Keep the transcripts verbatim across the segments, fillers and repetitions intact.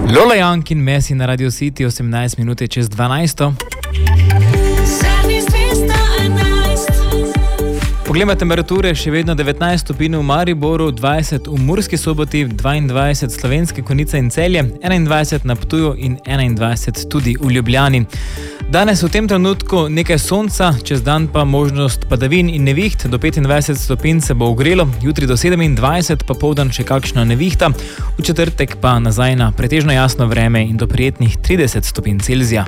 Lola Young in Messi na Radio City, osemnajst minut je čez dvanajsto. Poglejmo temperature, še vedno devetnajst stopinj v Mariboru, dvajset v Murski Soboti, dvaindvajset Slovenske Konjice in Celje, enaindvajset na Ptuju in enaindvajset tudi v Ljubljani. Danes v tem trenutku nekaj sonca, čez dan pa možnost padavin in neviht, do petindvajset stopinj se bo ogrelo, jutri do sedemindvajset, pa poldan še kakšna nevihta, v četrtek pa nazaj na pretežno jasno vreme in do prijetnih trideset stopinj Celzija.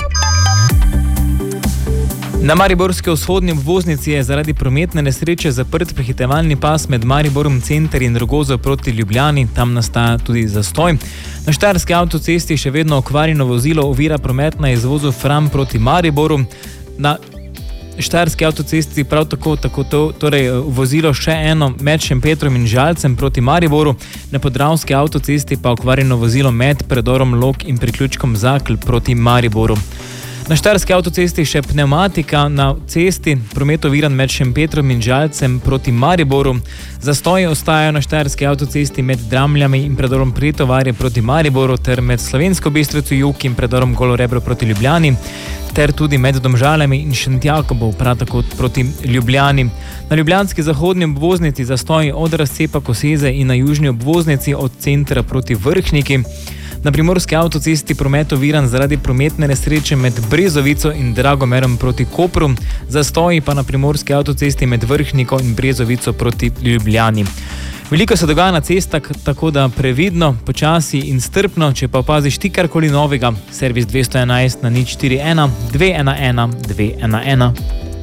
Na mariborski vzhodni obvoznici je zaradi prometne nesreče zaprt prehitevalni pas med Mariborom center in Rogozo proti Ljubljani, tam nastaja tudi zastoj. Na štajerski avtocesti še vedno okvarjeno vozilo ovira promet na izvozu Fram proti Mariboru. Na štajerski avtocesti prav tako, tako to, torej vozilo še eno med Šempetrom in Žalcem proti Mariboru, na podravski avtocesti pa okvarjeno vozilo med predorom Log in priključkom Zakl proti Mariboru. Na štajerski avtocesti še pneumatika na cesti, promet oviran med Šempetrom in Žalcem proti Mariboru. Zastoji ostajajo na štajerski avtocesti med Dramljami in predorom Pretovarje proti Mariboru ter med Slovensko Bistrico jug in predorom Golo Rebro proti Ljubljani ter tudi med Domžalami in Šentjakobom prav tako proti Ljubljani. Na ljubljanski zahodni obvoznici zastoji od razcepa Koseze in na južni obvoznici od centra proti Vrhniki. Na primorski avtocesti promet oviran zaradi prometne nesreče med Brezovico in Dragomerom proti Kopru, zastoji pa na primorski avtocesti med Vrhniko in Brezovico proti Ljubljani. Veliko se dogaja na cestah, tako da previdno, počasi in strpno, če pa opaziš ti karkoli novega, servis dvesto enajst na nič štiri ena dve ena ena dve ena ena.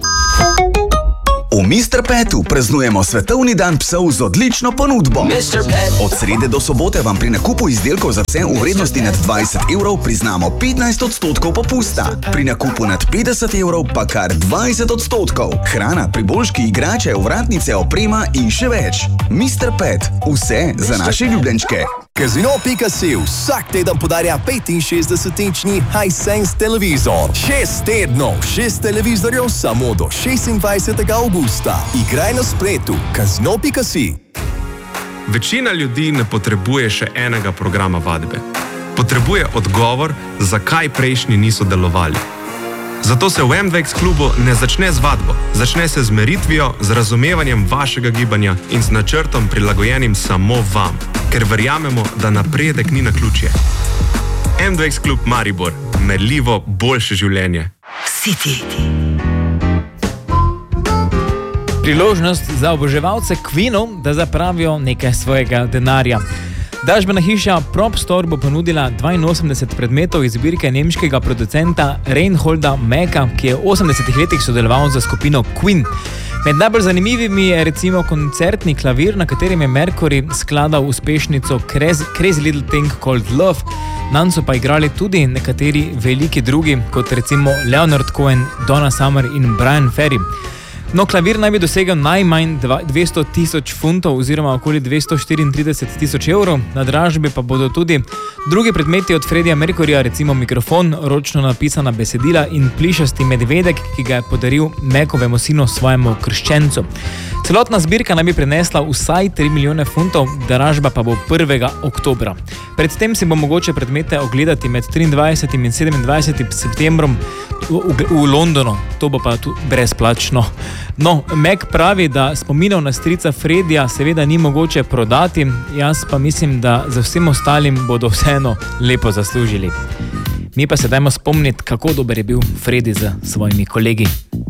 V mister Petu praznujemo svetovni dan psov z odlično ponudbo. Od srede do sobote vam pri nakupu izdelkov za pse v vrednosti nad dvajset evrov priznamo petnajst odstotkov popusta. Pri nakupu nad petdeset evrov pa kar dvajset odstotkov. Hrana, priboljški, igrače, ovratnice, oprema in še več. mister Pet, vse za naše ljubljenčke. Casino pika si vsak teden podarja petinšestdesetinčni Hisense televizor. Šest tednov, šest televizorjev samo do šestindvajsetega avgusta. Igraj na spletu, casino pika si. Večina ljudi ne potrebuje še enega programa vadbe. Potrebuje odgovor, zakaj prejšnji niso delovali. Zato se v M dva X klubu ne začne z vadbo, začne se z meritvijo, z razumevanjem vašega gibanja in z načrtom prilagojenim samo vam, ker verjamemo, da napredek ni naključje. M dva X klub Maribor, merljivo boljše življenje. City. Priložnost za oboževalce Queenov, da zapravijo nekaj svojega denarja. Dražbena hiša Prop Store bo ponudila dvainosemdeset predmetov iz zbirke nemškega producenta Reinholda Mecka, ki je v osemdesetih letih sodeloval za skupino Queen. Med najbolj zanimivimi je recimo koncertni klavir, na katerem je Mercury skladal uspešnico Crazy, Crazy Little Thing Called Love. Nanj so pa igrali tudi nekateri veliki drugi, kot recimo Leonard Cohen, Donna Summer in Brian Ferry. No, klavir naj bi dosegel najmanj dvesto tisoč funtov oziroma okoli dvesto štiriintrideset tisoč evrov, na dražbi pa bodo tudi drugi predmeti od Freddija Mercuryja, recimo mikrofon, ročno napisana besedila in plišasti medvedek, ki ga je podaril Mekovemu sinu svojemu krščencu. Celotna zbirka naj bi prinesla vsaj tri milijone funtov, dražba pa bo prvega oktobra. Predtem si bo mogoče predmete ogledati med triindvajsetim in sedemindvajsetim septembrom v, v, v Londonu, to bo pa tu brezplačno. No, Mac pravi, da spominov na strica Freddija seveda ni mogoče prodati, jaz pa mislim, da za vsem ostalim bodo vseeno lepo zaslužili. Mi pa se dajmo spomniti, kako dober je bil Freddy z svojimi kolegi.